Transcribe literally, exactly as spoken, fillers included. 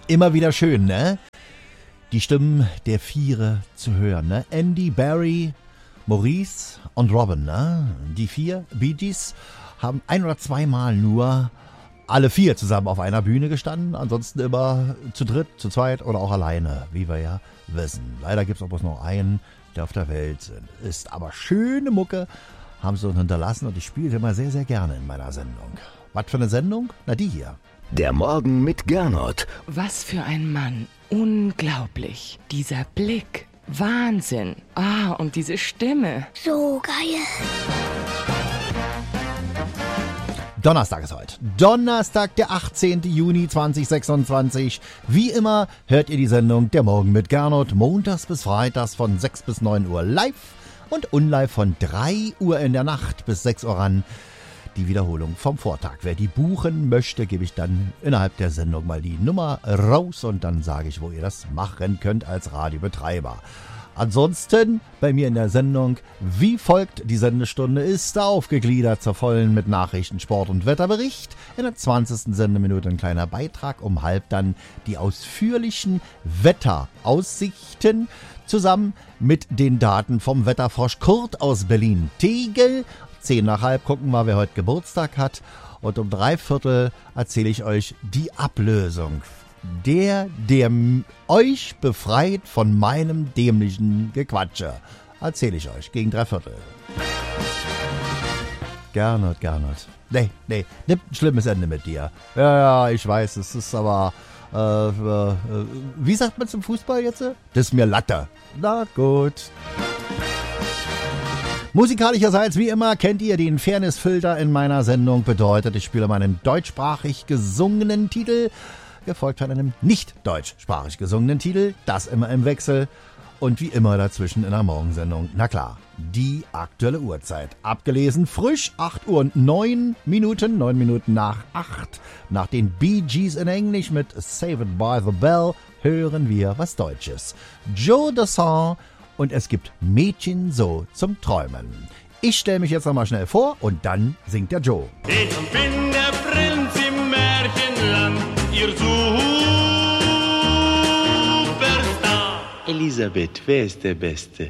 Immer wieder schön, ne? Die Stimmen der Viere zu hören, ne? Andy, Barry, Maurice und Robin, ne? Die vier Bee Gees haben ein oder zweimal nur alle vier zusammen auf einer Bühne gestanden. Ansonsten immer zu dritt, zu zweit oder auch alleine, wie wir ja wissen. Leider gibt es auch bloß noch einen, der auf der Welt ist. Aber schöne Mucke haben sie uns hinterlassen und ich spiele immer sehr, sehr gerne in meiner Sendung. Was für eine Sendung? Na, die hier. Der Morgen mit Gernot. Was für ein Mann. Unglaublich. Dieser Blick. Wahnsinn. Ah, und diese Stimme. So geil. Donnerstag ist heute. Donnerstag, der achtzehnten Juni zweitausendsechsundzwanzig. Wie immer hört ihr die Sendung Der Morgen mit Gernot montags bis freitags von sechs bis neun Uhr live und unlive von drei Uhr in der Nacht bis sechs Uhr ran. Die Wiederholung vom Vortag. Wer die buchen möchte, gebe ich dann innerhalb der Sendung mal die Nummer raus und dann sage ich, wo ihr das machen könnt als Radiobetreiber. Ansonsten bei mir in der Sendung wie folgt: Die Sendestunde ist aufgegliedert zur vollen mit Nachrichten, Sport und Wetterbericht. In der zwanzigsten Sendeminute ein kleiner Beitrag, um halb dann die ausführlichen Wetteraussichten zusammen mit den Daten vom Wetterfrosch Kurt aus Berlin-Tegel. Zehn nach halb gucken wir, wer heute Geburtstag hat. Und um drei Viertel erzähle ich euch die Ablösung. Der, der m- euch befreit von meinem dämlichen Gequatsche. Erzähle ich euch gegen drei Viertel. Gernot, Gernot. Nee, nee, nimmt ein schlimmes Ende mit dir. Ja, ja, ich weiß, es ist aber... Äh, äh, wie sagt man zum Fußball jetzt? Das ist mir Latte. Na gut. Musikalischerseits, wie immer, kennt ihr den Fairness-Filter in meiner Sendung. Bedeutet, ich spiele meinen deutschsprachig gesungenen Titel, gefolgt von einem nicht deutschsprachig gesungenen Titel. Das immer im Wechsel. Und wie immer dazwischen in der Morgensendung, na klar, die aktuelle Uhrzeit. Abgelesen frisch, acht Uhr und neun Minuten, neun Minuten nach acht. Nach den Bee Gees in Englisch mit Saved by the Bell hören wir was Deutsches. Joe Dassin. Und es gibt Mädchen so zum Träumen. Ich stelle mich jetzt nochmal schnell vor und dann singt der Joe. Ich bin der Prinz im Märchenland, ihr Superstar. Elisabeth, wer ist der Beste?